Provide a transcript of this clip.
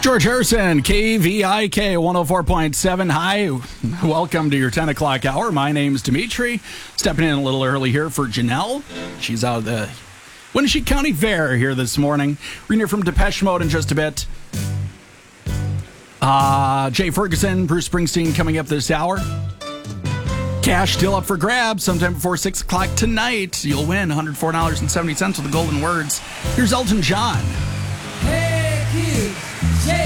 George Harrison, KVIK 104.7. Hi, welcome to your 10 o'clock hour. My name's Dimitri. Stepping in a little early here for Janelle. She's out of the Winnebago County Fair here this morning. We're going to hear from Depeche Mode in just a bit. Jay Ferguson, Bruce Springsteen coming up this hour. Cash still up for grabs sometime before 6 o'clock tonight. You'll win $104.70 with the golden words. Here's Elton John.